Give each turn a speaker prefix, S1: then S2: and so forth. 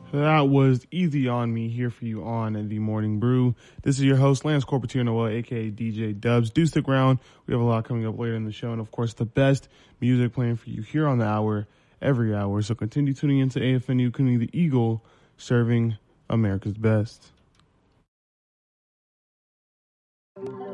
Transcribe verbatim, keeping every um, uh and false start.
S1: That was Easy on Me here for you on the Morning Brew. This is your host, Lance Corporatier Noel, a k a. D J Dubs. Do stick around. We have a lot coming up later in the show. And, of course, the best music playing for you here on the hour, every hour. So continue tuning into A F N U, including the Eagle, serving America's best.